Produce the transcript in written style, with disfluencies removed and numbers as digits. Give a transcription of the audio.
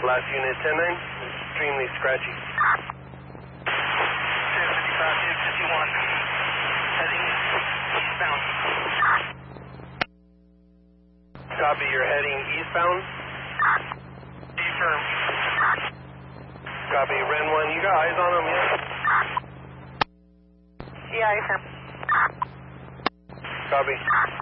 Last unit 10-9, extremely scratchy. 255, 251, heading eastbound. Copy, you're heading eastbound. Confirm. Copy, Ren 1, you got eyes on him, yeah? Yeah, confirm. Copy.